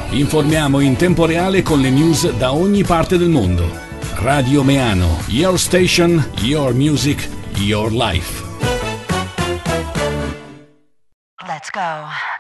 Informiamo in tempo reale con le news da ogni parte del mondo. Radio Meano, your station, your music, your life. Let's go.